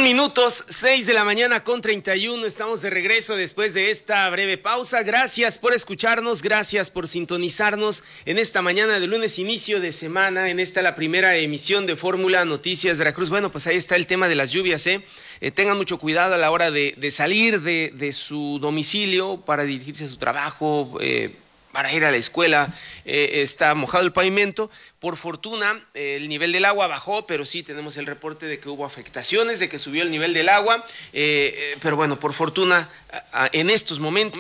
Minutos, 6 de la mañana con 31, estamos de regreso después de esta breve pausa. Gracias por escucharnos, gracias por sintonizarnos en esta mañana de lunes, inicio de semana, en esta la primera emisión de Fórmula Noticias Veracruz. Bueno, pues ahí está el tema de las lluvias, tengan mucho cuidado a la hora de salir de su domicilio para dirigirse a su trabajo, para ir a la escuela. Está mojado el pavimento. Por fortuna, el nivel del agua bajó, pero sí tenemos el reporte de que hubo afectaciones, de que subió el nivel del agua, pero bueno, por fortuna, en estos momentos,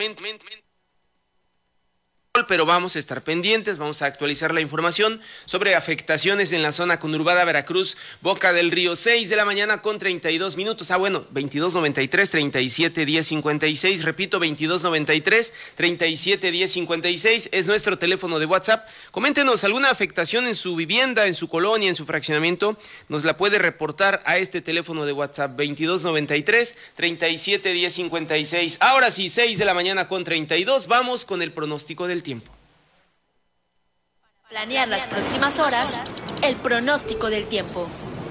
pero vamos a estar pendientes, vamos a actualizar la información sobre afectaciones en la zona conurbada Veracruz, Boca del Río. 6 de la mañana con 32 minutos, 2293-371056, repito, 2293-371056, es nuestro teléfono de WhatsApp. Coméntenos alguna afectación en su vivienda, en su colonia, en su fraccionamiento, nos la puede reportar a este teléfono de WhatsApp, 2293-371056. Ahora sí, 6 de la mañana con 32, vamos con el pronóstico del tiempo. Planear las próximas horas, el pronóstico del tiempo.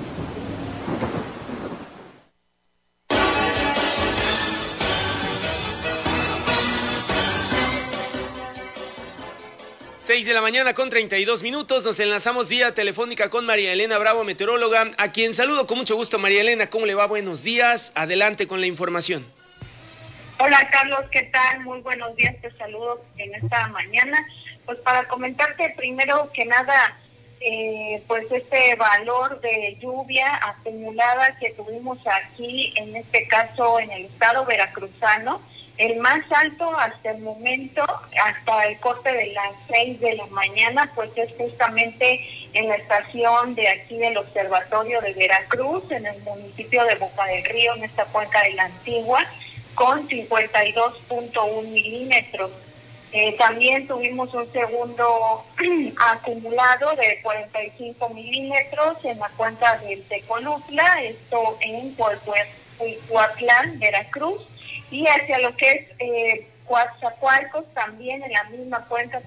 Seis de la mañana con 32 minutos, nos enlazamos vía telefónica con María Elena Bravo, meteoróloga, a quien saludo con mucho gusto. María Elena, ¿cómo le va? Buenos días, adelante con la información. Hola Carlos, ¿qué tal? Muy buenos días, te saludo en esta mañana. Pues para comentarte primero que nada, pues este valor de lluvia acumulada que tuvimos aquí, en este caso en el estado veracruzano, el más alto hasta el momento, hasta el corte de las 6 de la mañana, pues es justamente en la estación de aquí del Observatorio de Veracruz, en el municipio de Boca del Río, en esta cuenca de la Antigua, con 52.1 milímetros. También tuvimos un segundo acumulado de 45 milímetros en la cuenca del Tecolutla, esto en Coahuatlán, Veracruz, y hacia lo que es Coatzacoalcos, también en la misma cuenca,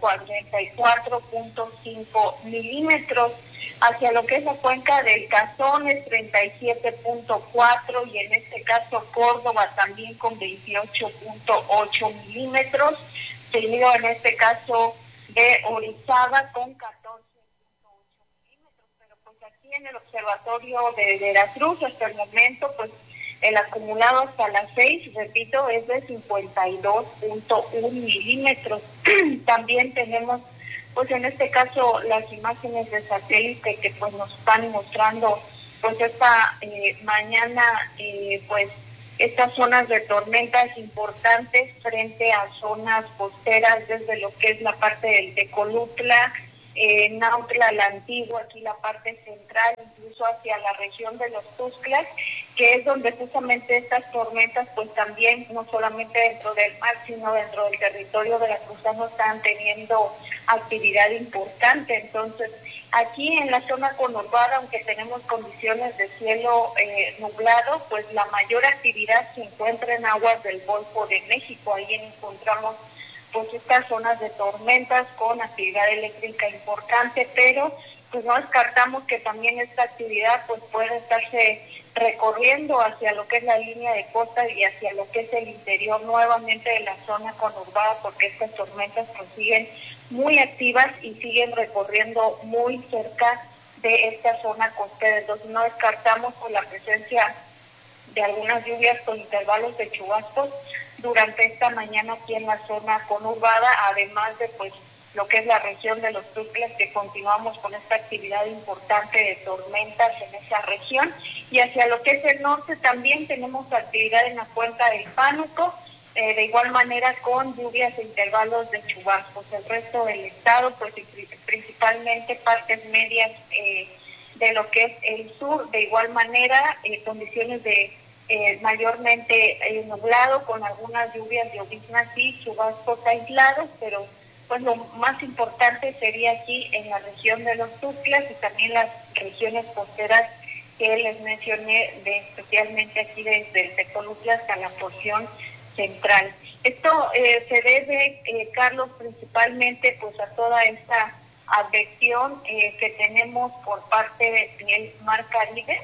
44.5 milímetros. Hacia lo que es la cuenca del Cazón es 37.4 y en este caso Córdoba también con 28.8 milímetros, seguido en este caso de Orizaba con 14.8 milímetros. Pero pues aquí en el Observatorio de Veracruz hasta el momento pues el acumulado hasta las 6, repito, es de 52.1 milímetros. También tenemos pues en este caso las imágenes de satélite que pues nos están mostrando pues esta mañana pues estas zonas de tormentas importantes frente a zonas costeras desde lo que es la parte del Tecolutla, Nautla, la Antigua, aquí la parte central, incluso hacia la región de los Tuxtlas, que es donde justamente estas tormentas pues también no solamente dentro del mar sino dentro del territorio veracruzano están teniendo actividad importante. Entonces aquí en la zona conurbada, aunque tenemos condiciones de cielo nublado, pues la mayor actividad se encuentra en aguas del Golfo de México. Ahí encontramos pues estas zonas de tormentas con actividad eléctrica importante, pero pues no descartamos que también esta actividad pues puede estarse recorriendo hacia lo que es la línea de costa y hacia lo que es el interior nuevamente de la zona conurbada, porque estas tormentas pues siguen muy activas y siguen recorriendo muy cerca de esta zona costera. Entonces no descartamos por la presencia de algunas lluvias con intervalos de chubascos durante esta mañana aquí en la zona conurbada, además de pues lo que es la región de los Tuxtlas, que continuamos con esta actividad importante de tormentas en esa región, y hacia lo que es el norte también tenemos actividad en la cuenca del Pánuco, de igual manera con lluvias e intervalos de chubascos. El resto del estado, pues principalmente partes medias de lo que es el sur, de igual manera condiciones de mayormente nublado con algunas lluvias lloviznas y chubascos aislados, pero pues lo más importante sería aquí en la región de los Tuxtlas y también las regiones costeras que les mencioné, especialmente aquí desde el Tecolutla hasta la porción central. Esto se debe, Carlos, principalmente pues a toda esta advección que tenemos por parte del Mar Caribe,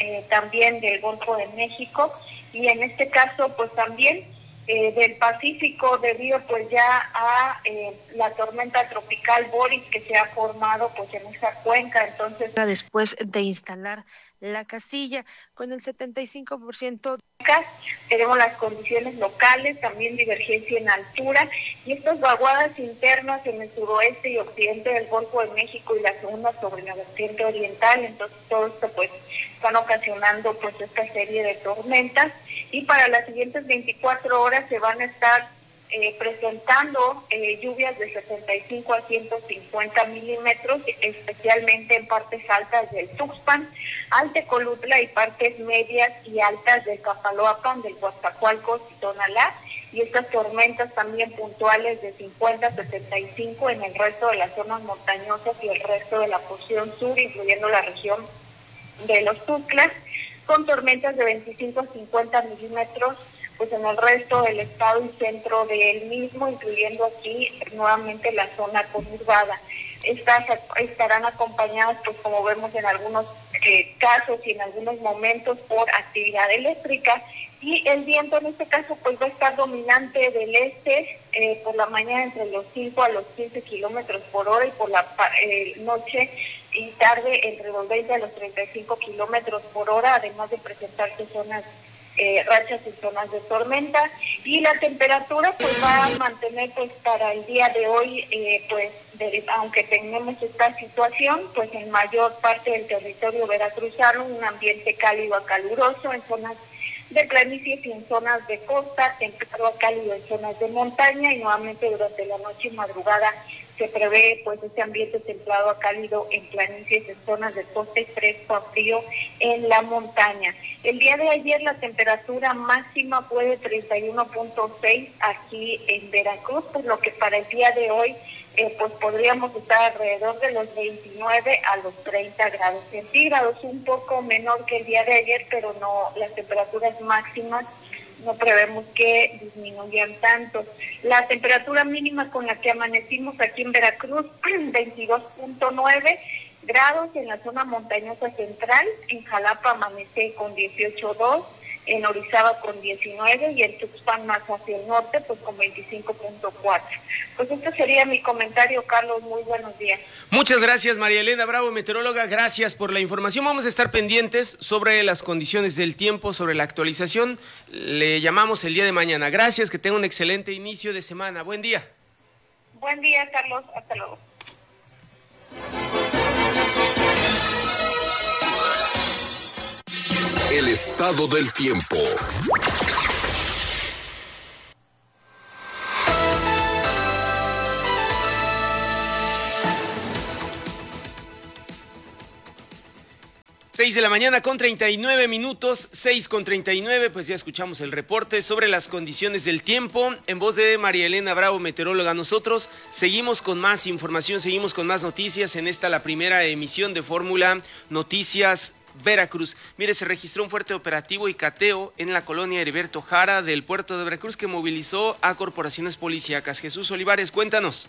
también del Golfo de México, y en este caso pues también del Pacífico, debido pues ya a la tormenta tropical Boris que se ha formado pues en esa cuenca. Entonces, después de instalar la casilla con el 75%, tenemos las condiciones locales, también divergencia en altura, y estas vaguadas internas en el suroeste y occidente del Golfo de México y la segunda sobre la vertiente oriental. Entonces todo esto pues están ocasionando pues esta serie de tormentas, y para las siguientes 24 horas se van a estar presentando lluvias de 75 a 150 milímetros, especialmente en partes altas del Tuxpan, Altecolutla y partes medias y altas del Capaloapan, del Coatzacoalcos y Tonalá, y estas tormentas también puntuales de 50 a 75 en el resto de las zonas montañosas y el resto de la porción sur, incluyendo la región de los Tuxtlas, con tormentas de 25 a 50 milímetros pues en el resto del estado y centro del mismo, incluyendo aquí nuevamente la zona conurbada. Estas estarán acompañadas, pues como vemos en algunos casos y en algunos momentos, por actividad eléctrica, y el viento en este caso pues va a estar dominante del este por la mañana entre los 5 a los 15 kilómetros por hora, y por la noche y tarde entre los 20 a los 35 kilómetros por hora, además de presentarse zonas rachas y zonas de tormenta. Y la temperatura pues va a mantener pues para el día de hoy aunque tengamos esta situación pues en mayor parte del territorio veracruzano un ambiente cálido a caluroso en zonas de planicies y en zonas de costa, templado a cálido en zonas de montaña, y nuevamente durante la noche y madrugada se prevé pues este ambiente templado a cálido en planicies, en zonas de costa, y fresco a frío en la montaña. El día de ayer la temperatura máxima fue de 31.6 aquí en Veracruz, por lo que para el día de hoy pues podríamos estar alrededor de los 29 a los 30 grados centígrados, un poco menor que el día de ayer, pero no, las temperaturas máximas no prevemos que disminuyan tanto. La temperatura mínima con la que amanecimos aquí en Veracruz, 22.9 grados en la zona montañosa central, en Jalapa amanece con 18.2, en Orizaba con 19 y en Tuxpan más hacia el norte pues con 25.4. Pues este sería mi comentario, Carlos. Muy buenos días. Muchas gracias, María Elena Bravo, meteoróloga. Gracias por la información. Vamos a estar pendientes sobre las condiciones del tiempo, sobre la actualización. Le llamamos el día de mañana. Gracias, que tenga un excelente inicio de semana. Buen día. Buen día, Carlos. Hasta luego. El estado del tiempo. Seis de la mañana con 39 minutos, 6:39, pues ya escuchamos el reporte sobre las condiciones del tiempo en voz de María Elena Bravo, meteoróloga. Nosotros seguimos con más información, seguimos con más noticias en esta, la primera emisión de Fórmula Noticias Veracruz. Mire, se registró un fuerte operativo y cateo en la colonia Heriberto Jara del puerto de Veracruz que movilizó a corporaciones policíacas. Jesús Olivares, cuéntanos.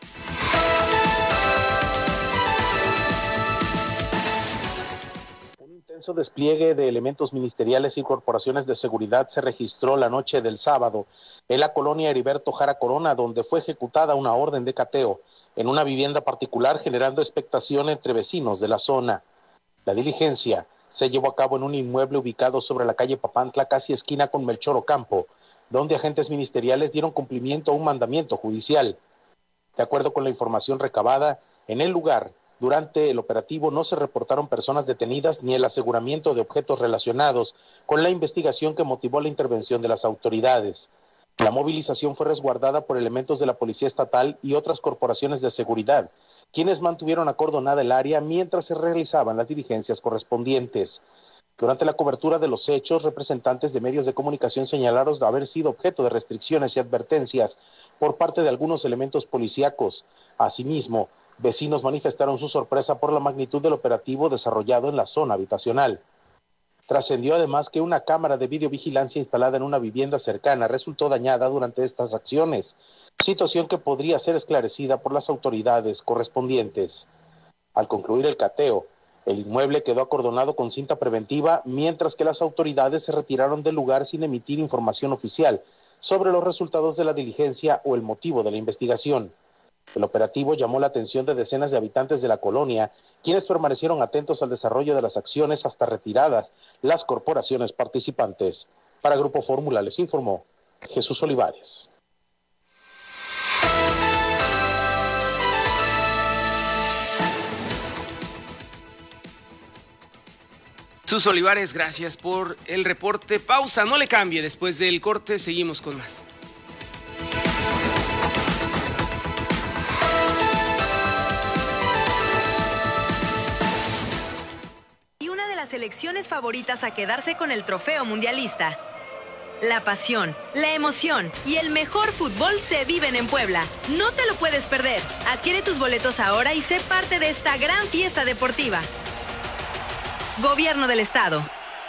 Un intenso despliegue de elementos ministeriales y corporaciones de seguridad se registró la noche del sábado en la colonia Heriberto Jara Corona, donde fue ejecutada una orden de cateo en una vivienda particular, generando expectación entre vecinos de la zona. La diligencia se llevó a cabo en un inmueble ubicado sobre la calle Papantla, casi esquina con Melchor Ocampo, donde agentes ministeriales dieron cumplimiento a un mandamiento judicial. De acuerdo con la información recabada, en el lugar, durante el operativo no se reportaron personas detenidas ni el aseguramiento de objetos relacionados con la investigación que motivó la intervención de las autoridades. La movilización fue resguardada por elementos de la Policía Estatal y otras corporaciones de seguridad, quienes mantuvieron acordonada el área mientras se realizaban las diligencias correspondientes. Durante la cobertura de los hechos, representantes de medios de comunicación señalaron haber sido objeto de restricciones y advertencias por parte de algunos elementos policíacos. Asimismo, vecinos manifestaron su sorpresa por la magnitud del operativo desarrollado en la zona habitacional. Trascendió además que una cámara de videovigilancia instalada en una vivienda cercana resultó dañada durante estas acciones, situación que podría ser esclarecida por las autoridades correspondientes. Al concluir el cateo, El inmueble quedó acordonado con cinta preventiva, mientras que las autoridades se retiraron del lugar sin emitir información oficial sobre los resultados de la diligencia o el motivo de la investigación. El operativo llamó la atención de decenas de habitantes de la colonia, quienes permanecieron atentos al desarrollo de las acciones hasta retiradas las corporaciones participantes. Para Grupo Fórmula les informó Jesús Olivares. Jesús Olivares, gracias por el reporte. Pausa, no le cambie, después del corte seguimos con más. Y una de las selecciones favoritas a quedarse con el trofeo mundialista. La pasión, la emoción y el mejor fútbol se viven en Puebla. No te lo puedes perder. Adquiere tus boletos ahora y sé parte de esta gran fiesta deportiva. Gobierno del Estado.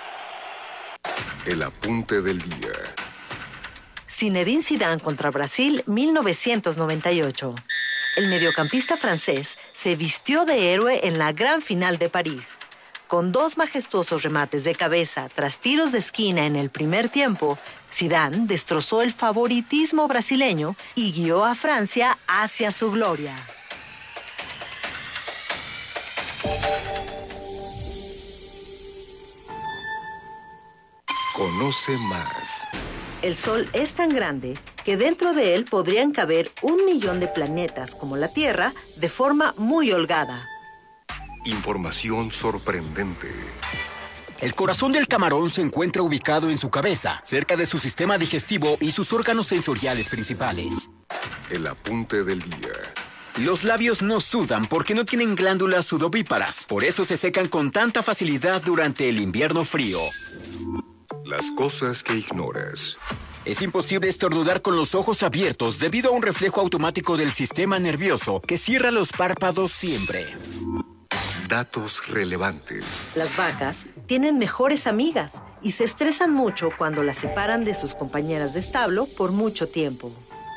El apunte del día. Zinedine Zidane contra Brasil, 1998. El mediocampista francés se vistió de héroe en la gran final de París. Con 2 majestuosos remates de cabeza tras tiros de esquina en el primer tiempo, Zidane destrozó el favoritismo brasileño y guió a Francia hacia su gloria. Conoce más. El Sol es tan grande que dentro de él podrían caber 1 millón de planetas como la Tierra de forma muy holgada. Información sorprendente. El corazón del camarón se encuentra ubicado en su cabeza, cerca de su sistema digestivo y sus órganos sensoriales principales. El apunte del día. Los labios no sudan porque no tienen glándulas sudovíparas, por eso se secan con tanta facilidad durante el invierno frío. Las cosas que ignoras. Es imposible estornudar con los ojos abiertos debido a un reflejo automático del sistema nervioso que cierra los párpados siempre. Datos relevantes. Las vacas tienen mejores amigas y se estresan mucho cuando las separan de sus compañeras de establo por mucho tiempo.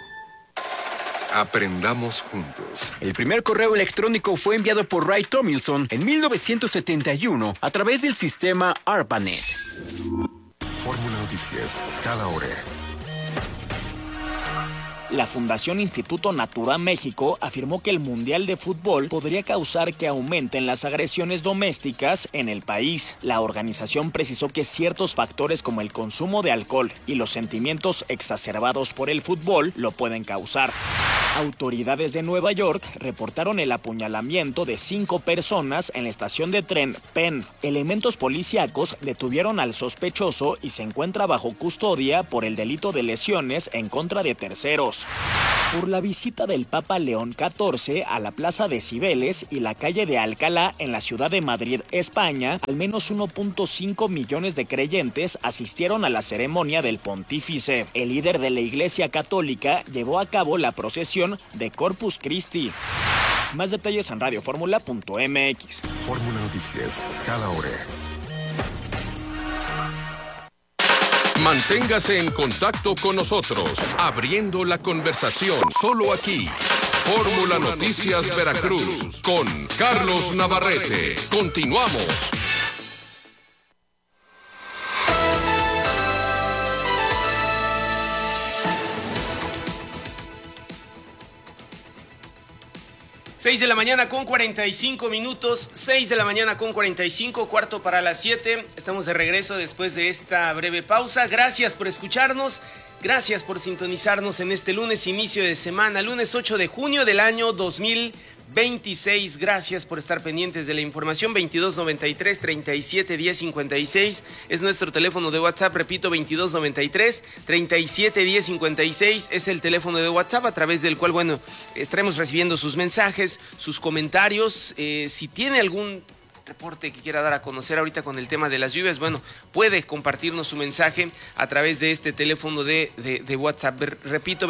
Aprendamos juntos. El primer correo electrónico fue enviado por Ray Tomlinson en 1971 a través del sistema ARPANET. Fórmula Noticias, cada hora. La Fundación Instituto Natura México afirmó que el Mundial de Fútbol podría causar que aumenten las agresiones domésticas en el país. La organización precisó que ciertos factores como el consumo de alcohol y los sentimientos exacerbados por el fútbol lo pueden causar. Autoridades de Nueva York reportaron el apuñalamiento de 5 personas en la estación de tren Penn. Elementos policíacos detuvieron al sospechoso y se encuentra bajo custodia por el delito de lesiones en contra de terceros. Por la visita del Papa León XIV a la Plaza de Cibeles y la calle de Alcalá en la ciudad de Madrid, España, al menos 1.5 millones de creyentes asistieron a la ceremonia del pontífice. El líder de la Iglesia Católica llevó a cabo la procesión de Corpus Christi. Más detalles en radioformula.mx. Fórmula Noticias, cada hora. Manténgase en contacto con nosotros, abriendo la conversación, solo aquí. Fórmula Noticias Veracruz, con Carlos Navarrete. Continuamos. Seis de la mañana con 45 minutos, 6 de la mañana con 45, cuarto para las 7. Estamos de regreso después de esta breve pausa. Gracias por escucharnos, gracias por sintonizarnos en este lunes, inicio de semana, lunes 8 de junio del año 2026. Gracias por estar pendientes de la información. 2293-371056 es nuestro teléfono de WhatsApp. Repito, 2293-371056 es el teléfono de WhatsApp a través del cual, bueno, estaremos recibiendo sus mensajes, sus comentarios. Si tiene algún reporte que quiera dar a conocer ahorita con el tema de las lluvias, bueno, puede compartirnos su mensaje a través de este teléfono de WhatsApp. Repito,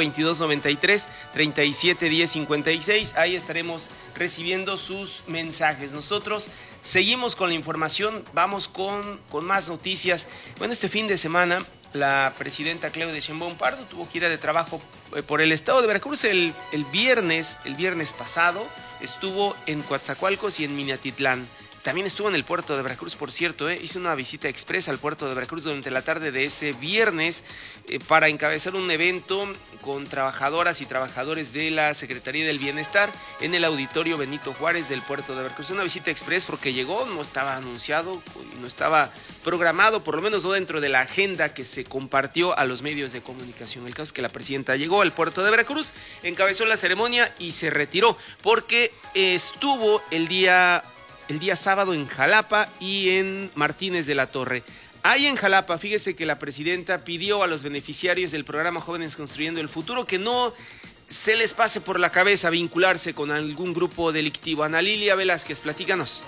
2293-371056. Ahí estaremos recibiendo sus mensajes. Nosotros seguimos con la información, vamos con más noticias. Bueno, este fin de semana la presidenta Claudia Sheinbaum Pardo tuvo gira de trabajo por el estado de Veracruz. El viernes pasado estuvo en Coatzacoalcos y en Minatitlán. también estuvo en el puerto de Veracruz, por cierto, hizo una visita expresa al puerto de Veracruz durante la tarde de ese viernes para encabezar un evento con trabajadoras y trabajadores de la Secretaría del Bienestar en el auditorio Benito Juárez del puerto de Veracruz. Una visita express porque llegó, no estaba anunciado, no estaba programado, por lo menos no dentro de la agenda que se compartió a los medios de comunicación. El caso es que la presidenta llegó al puerto de Veracruz, encabezó la ceremonia y se retiró porque estuvo el día sábado en Jalapa y en Martínez de la Torre. Ahí en Jalapa, fíjese que la presidenta pidió a los beneficiarios del programa Jóvenes Construyendo el Futuro que no se les pase por la cabeza vincularse con algún grupo delictivo. Ana Lilia Velázquez, platícanos.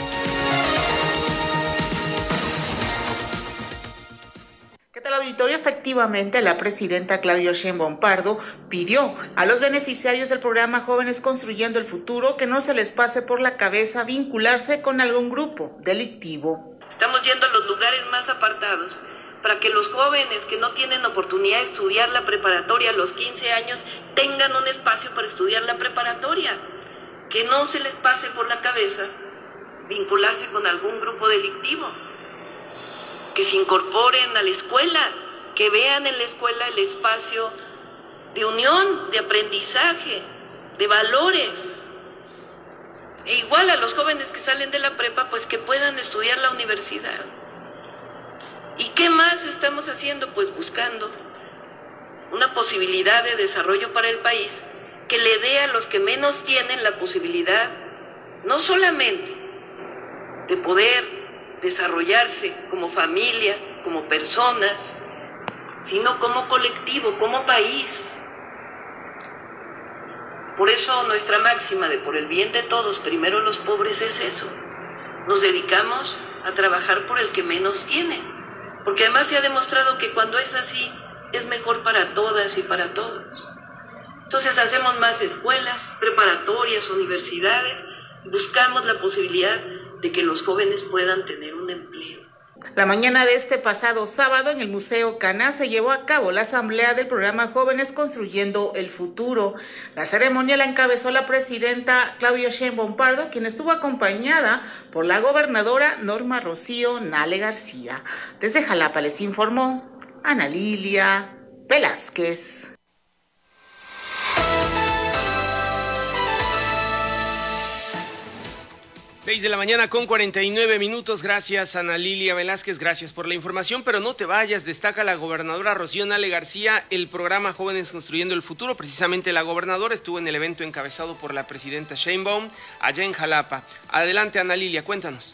¿Qué tal, auditorio? Efectivamente, la presidenta Claudia Sheinbaum Pardo pidió a los beneficiarios del programa Jóvenes Construyendo el Futuro que no se les pase por la cabeza vincularse con algún grupo delictivo. Estamos yendo a los lugares más apartados para que los jóvenes que no tienen oportunidad de estudiar la preparatoria a los 15 años tengan un espacio para estudiar la preparatoria. Que no se les pase por la cabeza vincularse con algún grupo delictivo. Que se incorporen a la escuela, que vean en la escuela el espacio de unión, de aprendizaje, de valores. E igual a los jóvenes que salen de la prepa, pues que puedan estudiar la universidad. ¿Y qué más estamos haciendo? Pues buscando una posibilidad de desarrollo para el país que le dé a los que menos tienen la posibilidad, no solamente de poder desarrollarse como familia, como personas, sino como colectivo, como país. Por eso nuestra máxima de por el bien de todos, primero los pobres, es eso. Nos dedicamos a trabajar por el que menos tiene, porque además se ha demostrado que cuando es así, es mejor para todas y para todos. Entonces hacemos más escuelas, preparatorias, universidades, buscamos la posibilidad de que los jóvenes puedan tener un empleo. La mañana de este pasado sábado en el Museo Caná se llevó a cabo la asamblea del programa Jóvenes Construyendo el Futuro. La ceremonia la encabezó la presidenta Claudia Sheinbaum Pardo, quien estuvo acompañada por la gobernadora Norma Rocío Nale García. Desde Jalapa les informó Ana Lilia Velázquez. 6 de la mañana con 49 minutos. Gracias, Ana Lilia Velázquez, gracias por la información, pero no te vayas. Destaca la gobernadora Rocío Nale García el programa Jóvenes Construyendo el Futuro. Precisamente la gobernadora estuvo en el evento encabezado por la presidenta Sheinbaum allá en Jalapa. Adelante, Ana Lilia, cuéntanos.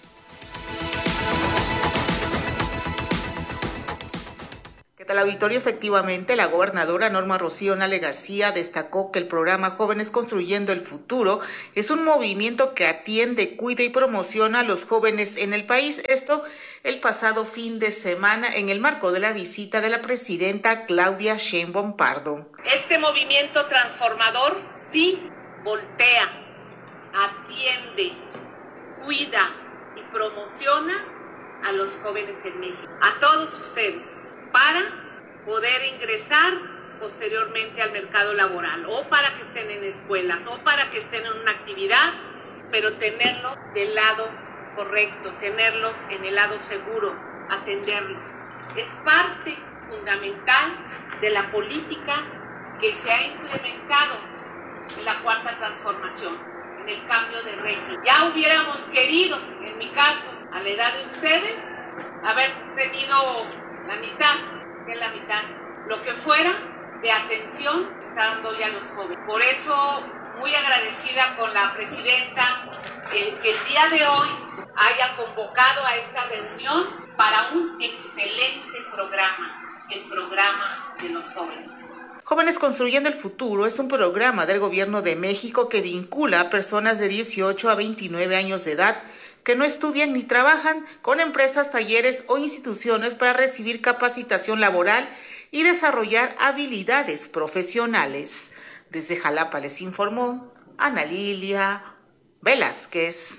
¿Qué tal, auditorio? Efectivamente, la gobernadora Norma Rocío Nale García destacó que el programa Jóvenes Construyendo el Futuro es un movimiento que atiende, cuida y promociona a los jóvenes en el país. Esto el pasado fin de semana en el marco de la visita de la presidenta Claudia Sheinbaum Pardo. Este movimiento transformador sí voltea, atiende, cuida y promociona a los jóvenes en México, a todos ustedes, para poder ingresar posteriormente al mercado laboral, o para que estén en escuelas, o para que estén en una actividad, pero tenerlos del lado correcto, tenerlos en el lado seguro, atenderlos. Es parte fundamental de la política que se ha implementado en la cuarta transformación, en el cambio de régimen. Ya hubiéramos querido, en mi caso, a la edad de ustedes, haber tenido la mitad, lo que fuera de atención está dando ya a los jóvenes. Por eso, muy agradecida con la presidenta que el día de hoy haya convocado a esta reunión para un excelente programa, el programa de los jóvenes. Jóvenes Construyendo el Futuro es un programa del Gobierno de México que vincula a personas de 18 a 29 años de edad que no estudian ni trabajan con empresas, talleres o instituciones para recibir capacitación laboral y desarrollar habilidades profesionales. Desde Jalapa les informó Ana Lilia Velázquez.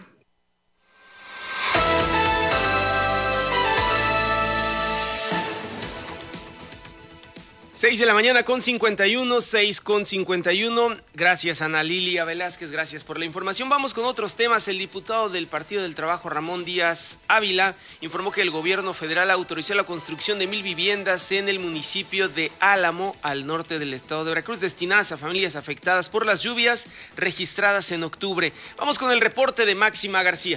6 de la mañana con 51, 6 con 51. Gracias, Ana Lilia Velázquez, gracias por la información. Vamos con otros temas. El diputado del Partido del Trabajo, Ramón Díaz Ávila, informó que el gobierno federal autorizó la construcción de 1,000 viviendas en el municipio de Álamo, al norte del estado de Veracruz, destinadas a familias afectadas por las lluvias registradas en octubre. Vamos con el reporte de Máxima García.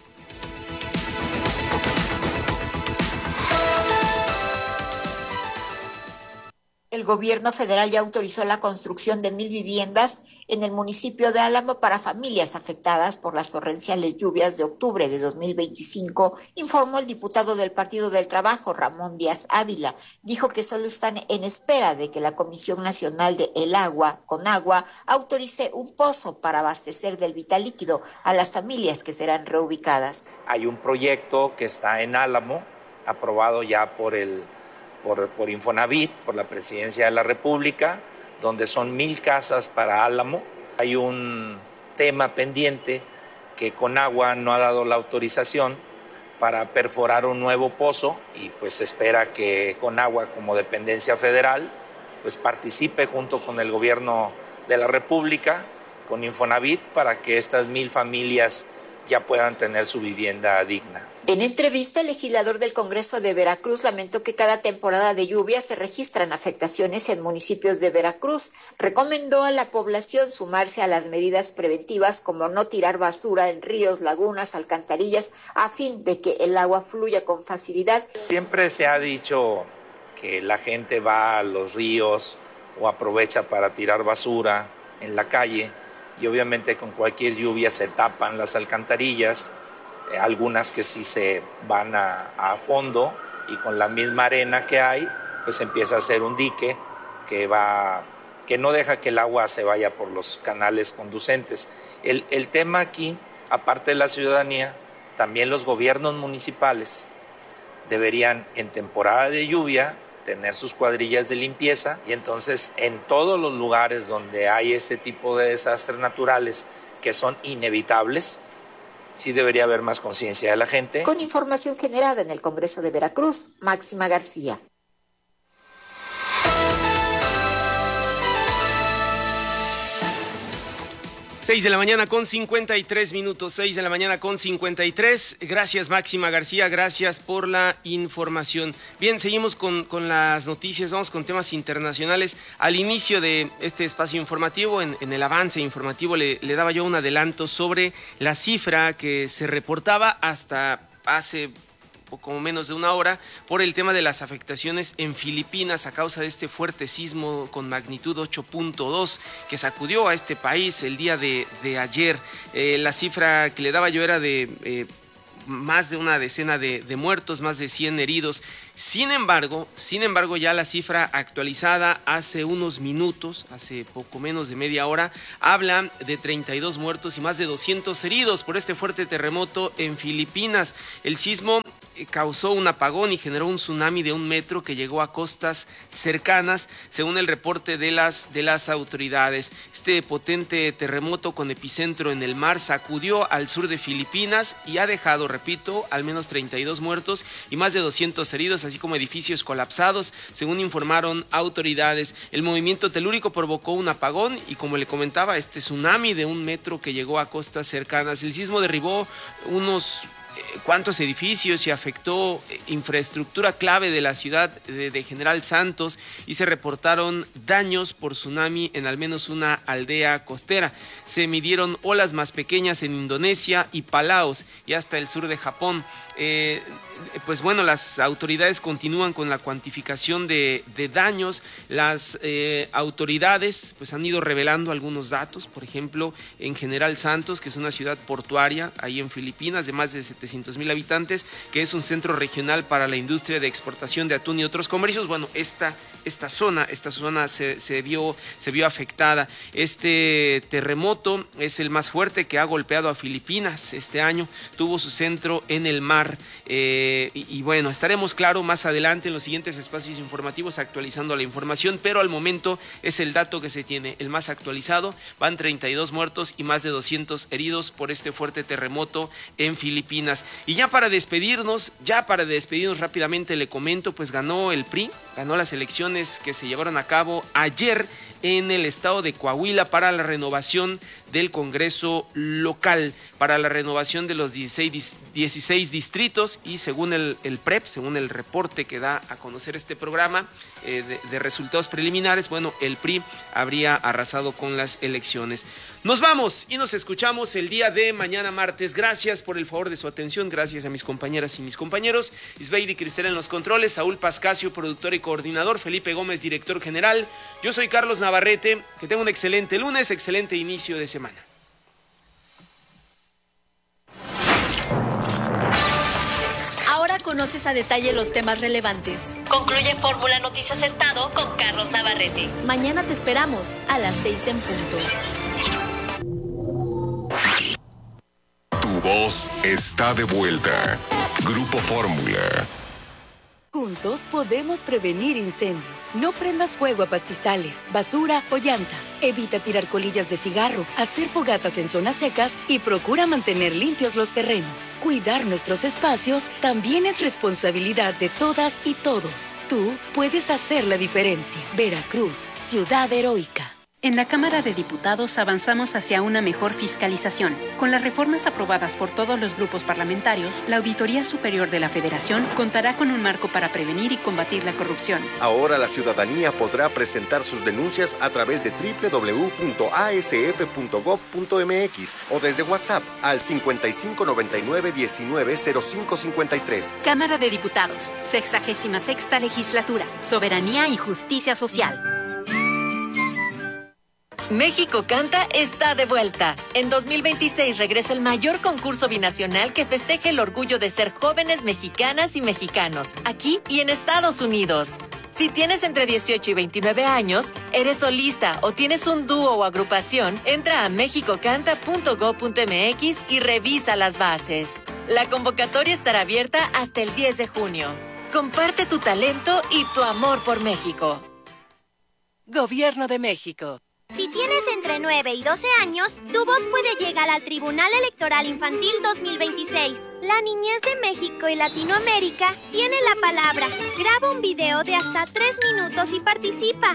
El gobierno federal ya autorizó la construcción de 1,000 viviendas en el municipio de Álamo para familias afectadas por las torrenciales lluvias de octubre de 2025, informó el diputado del Partido del Trabajo, Ramón Díaz Ávila. Dijo que solo están en espera de que la Comisión Nacional de El Agua, Conagua, autorice un pozo para abastecer del vital líquido a las familias que serán reubicadas. Hay un proyecto que está en Álamo, aprobado ya por Infonavit, por la Presidencia de la República, donde son 1,000 casas para Álamo. Hay un tema pendiente que Conagua no ha dado la autorización para perforar un nuevo pozo y pues espera que Conagua, como dependencia federal, pues participe junto con el gobierno de la República, con Infonavit, para que estas 1,000 familias ya puedan tener su vivienda digna. En entrevista, el legislador del Congreso de Veracruz lamentó que cada temporada de lluvia se registran afectaciones en municipios de Veracruz. Recomendó a la población sumarse a las medidas preventivas como no tirar basura en ríos, lagunas, alcantarillas, a fin de que el agua fluya con facilidad. Siempre se ha dicho que la gente va a los ríos o aprovecha para tirar basura en la calle y obviamente con cualquier lluvia se tapan las alcantarillas. Algunas que sí se van a fondo y con la misma arena que hay, pues empieza a hacer un dique que no deja que el agua se vaya por los canales conducentes. El tema aquí, aparte de la ciudadanía, también los gobiernos municipales deberían en temporada de lluvia tener sus cuadrillas de limpieza y entonces en todos los lugares donde hay este tipo de desastres naturales que son inevitables, sí debería haber más conciencia de la gente. Con información generada en el Congreso de Veracruz, Máxima García. Seis de la mañana con 53 minutos, 6 de la mañana con 53. Gracias, Máxima García, gracias por la información. Bien, seguimos con las noticias, vamos con temas internacionales. Al inicio de este espacio informativo, en el avance informativo, le daba yo un adelanto sobre la cifra que se reportaba hasta hace poco menos de una hora por el tema de las afectaciones en Filipinas a causa de este fuerte sismo con magnitud 8.2 que sacudió a este país el día de ayer. La cifra que le daba yo era de más de una decena de muertos, más de 100 heridos. Sin embargo, ya la cifra actualizada hace unos minutos, hace poco menos de media hora, habla de 32 muertos y más de 200 heridos por este fuerte terremoto en Filipinas. El sismo causó un apagón y generó un tsunami de 1 metro que llegó a costas cercanas, según el reporte de las autoridades. Este potente terremoto con epicentro en el mar sacudió al sur de Filipinas y ha dejado, repito, al menos 32 muertos y más de 200 heridos, así como edificios colapsados, según informaron autoridades. El movimiento telúrico provocó un apagón y, como le comentaba, este tsunami de 1 metro que llegó a costas cercanas. El sismo derribó unos cuantos edificios y afectó infraestructura clave de la ciudad de General Santos y se reportaron daños por tsunami en al menos una aldea costera. Se midieron olas más pequeñas en Indonesia y Palaos y hasta el sur de Japón. Pues bueno, las autoridades continúan con la cuantificación de daños. Las autoridades pues han ido revelando algunos datos. Por ejemplo, en General Santos, que es una ciudad portuaria ahí en Filipinas de más de 700,000 habitantes, que es un centro regional para la industria de exportación de atún y otros comercios. Bueno, esta zona se vio afectada. Este terremoto es el más fuerte que ha golpeado a Filipinas este año. Tuvo su centro en el mar. Y bueno, estaremos claro más adelante en los siguientes espacios informativos actualizando la información, pero al momento es el dato que se tiene, el más actualizado. Van 32 muertos y más de 200 heridos por este fuerte terremoto en Filipinas. Y ya para despedirnos rápidamente le comento, pues ganó el PRI, ganó las elecciones elecciones que se llevaron a cabo ayer en el estado de Coahuila para la renovación del Congreso local, para la renovación de los 16 distritos, y según el PREP, según el reporte que da a conocer este programa de resultados preliminares, bueno, el PRI habría arrasado con las elecciones. Nos vamos y nos escuchamos el día de mañana martes. Gracias por el favor de su atención, gracias a mis compañeras y mis compañeros, Isbeidi Cristel en los controles, Saúl Pascasio, productor y coordinador, Felipe Gómez, director general. Yo soy Carlos Navarrete, que tenga un excelente lunes, excelente inicio de semana. Ahora conoces a detalle los temas relevantes. Concluye Fórmula Noticias Estado con Carlos Navarrete. Mañana te esperamos a las 6 en punto. Tu voz está de vuelta. Grupo Fórmula. Juntos podemos prevenir incendios. No prendas fuego a pastizales, basura o llantas. Evita tirar colillas de cigarro, hacer fogatas en zonas secas y procura mantener limpios los terrenos. Cuidar nuestros espacios también es responsabilidad de todas y todos. Tú puedes hacer la diferencia. Veracruz, ciudad heroica. En la Cámara de Diputados avanzamos hacia una mejor fiscalización. Con las reformas aprobadas por todos los grupos parlamentarios, la Auditoría Superior de la Federación contará con un marco para prevenir y combatir la corrupción. Ahora la ciudadanía podrá presentar sus denuncias a través de www.asf.gov.mx o desde WhatsApp al 5599-190553. Cámara de Diputados, 66ª Legislatura, Soberanía y Justicia Social. México Canta está de vuelta. En 2026 regresa el mayor concurso binacional que festeje el orgullo de ser jóvenes mexicanas y mexicanos, aquí y en Estados Unidos. Si tienes entre 18 y 29 años, eres solista o tienes un dúo o agrupación, entra a mexicocanta.gov.mx y revisa las bases. La convocatoria estará abierta hasta el 10 de junio. Comparte tu talento y tu amor por México. Gobierno de México. Si tienes entre 9 y 12 años, tu voz puede llegar al Tribunal Electoral Infantil 2026. La niñez de México y Latinoamérica tiene la palabra. Graba un video de hasta 3 minutos y participa.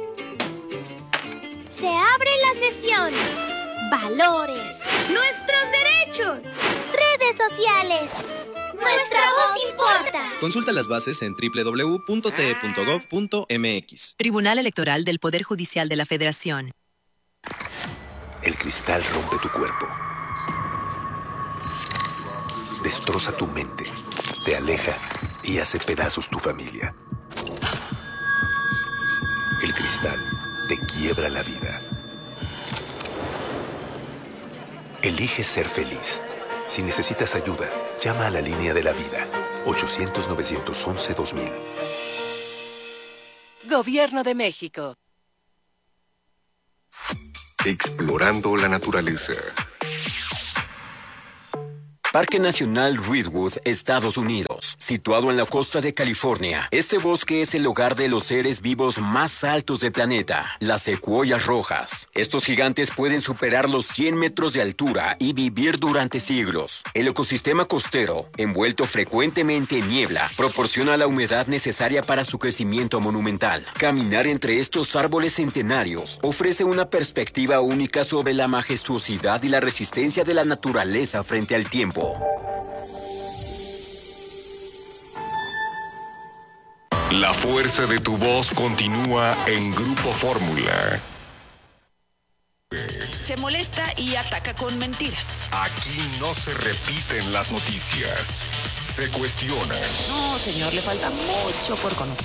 Se abre la sesión. Valores. Nuestros derechos. Redes sociales. Nuestra voz importa. Consulta las bases en www.te.gov.mx. Tribunal Electoral del Poder Judicial de la Federación. El cristal rompe tu cuerpo. Destroza tu mente. Te aleja y hace pedazos tu familia. El cristal te quiebra la vida. Elige ser feliz. Si necesitas ayuda, llama a la línea de la vida, 800-911-2000. Gobierno de México. Explorando la naturaleza. Parque Nacional Redwood, Estados Unidos. Situado en la costa de California, este bosque es el hogar de los seres vivos más altos del planeta, las secuoyas rojas. Estos gigantes pueden superar los 100 metros de altura y vivir durante siglos. El ecosistema costero, envuelto frecuentemente en niebla, proporciona la humedad necesaria para su crecimiento monumental. Caminar entre estos árboles centenarios ofrece una perspectiva única sobre la majestuosidad y la resistencia de la naturaleza frente al tiempo. La fuerza de tu voz continúa en Grupo Fórmula. Se molesta y ataca con mentiras. Aquí no se repiten las noticias, se cuestionan. No, señor, le falta mucho por conocer.